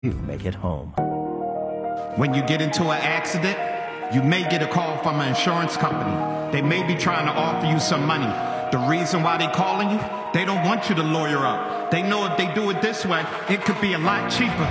you make it home. When you get into an accident, you may get a call from an insurance company. They may be trying to offer you some money. The reason why they're calling you, they don't want you to lawyer up. They know if they do it this way, it could be a lot cheaper.